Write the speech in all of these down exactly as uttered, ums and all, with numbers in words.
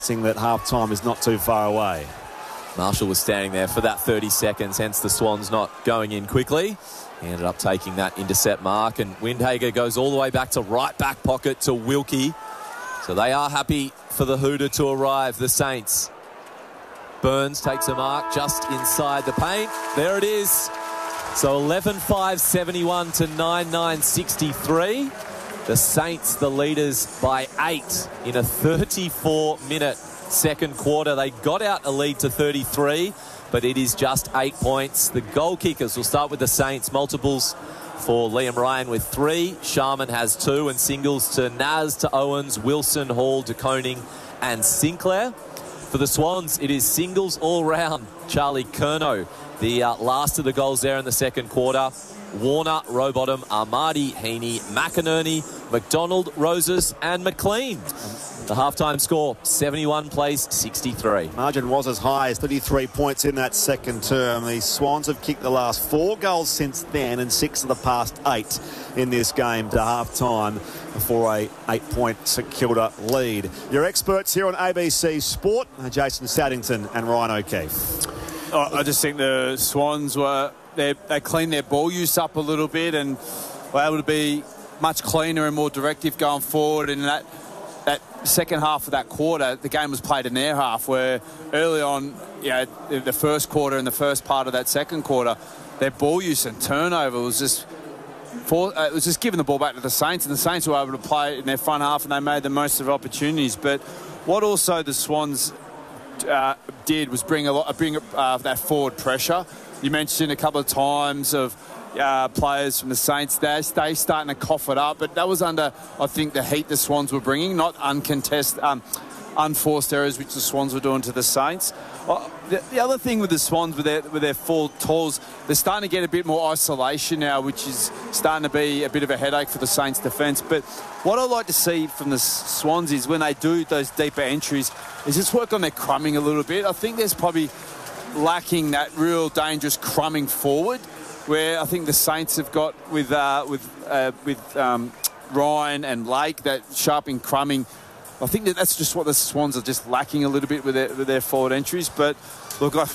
Seeing that half-time is not too far away. Marshall was standing there for that thirty seconds, hence the Swans not going in quickly. He ended up taking that intercept mark, and Windhager goes all the way back to right back pocket to Wilkie. So they are happy for the hooter to arrive, the Saints. Burns takes a mark just inside the paint. There it is. So eleven five seventy-one to nine nine sixty-three. The Saints, the leaders by eight in a thirty-four minute second quarter. They got out a lead to thirty-three, but it is just eight points. The goal kickers will start with the Saints. Multiples for Liam Ryan with three. Sharman has two, and singles to Naz, to Owens, Wilson, Hall, de Koning and Sinclair. For the Swans, it is singles all round. Charlie Curnow, the uh, last of the goals there in the second quarter. Warner, Rowbottom, Armadi, Heaney, McInerney, McDonald, Roses and McLean. The halftime score, seventy-one plays sixty-three. Margin was as high as thirty-three points in that second term. The Swans have kicked the last four goals since then and six of the past eight in this game to half-time for a eight-point St Kilda lead. Your experts here on A B C Sport, Jason Saddington and Ryan O'Keefe. Oh, I just think the Swans were, they, they cleaned their ball use up a little bit and were able to be much cleaner and more directive going forward. And that that second half of that quarter, the game was played in their half, where early on, you know, the first quarter and the first part of that second quarter, their ball use and turnover was just for, uh, it was just giving the ball back to the Saints, and the Saints were able to play in their front half and they made the most of opportunities. But what also the Swans uh, did was bring a lot, bring uh, that forward pressure. You mentioned a couple of times of Uh, players from the Saints, they they starting to cough it up, but that was under, I think, the heat the Swans were bringing, not uncontested, um, unforced errors which the Swans were doing to the Saints. Well, the, the other thing with the Swans, with their with their full tools, they're starting to get a bit more isolation now, which is starting to be a bit of a headache for the Saints' defence. But what I like to see from the Swans is when they do those deeper entries, is just work on their crumbing a little bit. I think there's probably lacking that real dangerous crumbing forward, where I think the Saints have got with uh, with uh, with um, Ryan and Lake, that sharping crumbing. I think that that's just what the Swans are just lacking a little bit with their, with their forward entries. But look, I,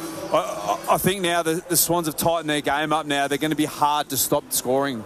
I, I think now the, the Swans have tightened their game up now. They're going to be hard to stop scoring.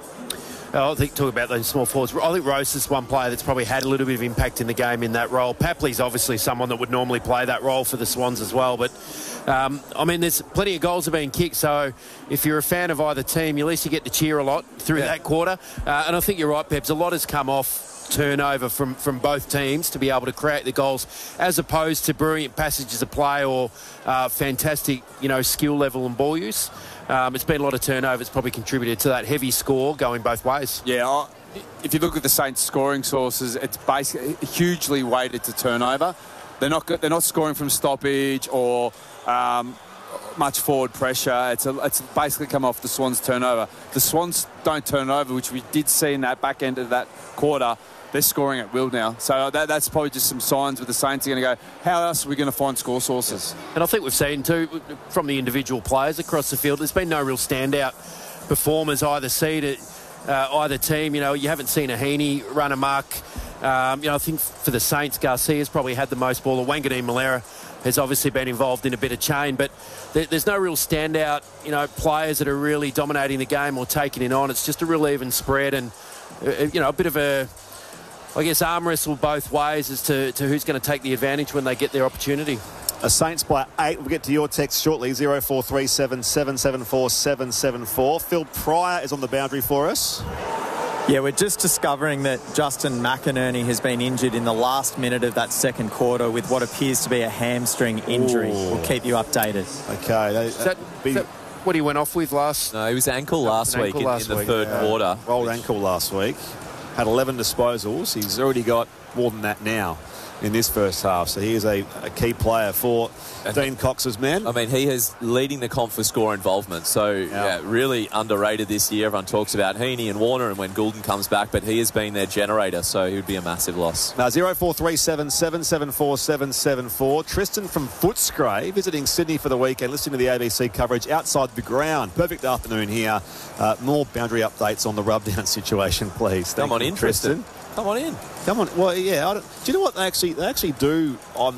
I think talk about those small forwards. I think Rose is one player that's probably had a little bit of impact in the game in that role. Papley's obviously someone that would normally play that role for the Swans as well. But, um, I mean, there's plenty of goals have been kicked. So if you're a fan of either team, at least you get to cheer a lot through yeah. that quarter. Uh, and I think you're right, Peps. A lot has come off turnover from, from both teams to be able to create the goals, as opposed to brilliant passages of play or uh, fantastic, you know, skill level and ball use. Um, it's been a lot of turnover. It's probably contributed to that heavy score going both ways. Yeah, I, if you look at the Saints' scoring sources, it's basically hugely weighted to turnover. They're not they're not scoring from stoppage or um, much forward pressure. It's a, it's basically come off the Swans' turnover. The Swans don't turn over, which we did see in that back end of that quarter. They're scoring at will now. So that, that's probably just some signs with the Saints are going to go, how else are we going to find score sources? And I think we've seen too, from the individual players across the field, there's been no real standout performers either seed, uh, either team. You know, you haven't seen a Heaney run amok. Um, you know, I think for the Saints, Garcia's probably had the most ball. Wanganeen Malera has obviously been involved in a bit of chain, but there, there's no real standout, you know, players that are really dominating the game or taking it on. It's just a real even spread and, uh, you know, a bit of a, I guess, arm wrestle both ways as to, to who's going to take the advantage when they get their opportunity. A Saints by eight. We'll get to your text shortly. zero four three seven, seven seven four, seven seven four. Phil Pryor is on the boundary for us. Yeah, we're just discovering that Justin McInerney has been injured in the last minute of that second quarter with what appears to be a hamstring injury. Ooh. We'll keep you updated. Okay. That, is that, be... is that what he went off with last? No, he was ankle last week ankle in, last in the week, third yeah. quarter. Rolled ankle last week. Had eleven disposals. He's already got more than that now in this first half. So he is a, a key player for and Dean Cox's men. I mean, he is leading the comp for score involvement. So, yeah. yeah, really underrated this year. Everyone talks about Heaney and Warner and when Goulden comes back, but he has been their generator, so he would be a massive loss. Now, zero four three seven, seven seven four, seven seven four. Tristan from Footscray visiting Sydney for the weekend, listening to the A B C coverage outside the ground. Perfect afternoon here. Uh, more boundary updates on the rubdown situation, please. Come Thank on you, in, Tristan. Tristan. Come on in. Come on. Well, yeah. I don't, do you know what they actually they actually do on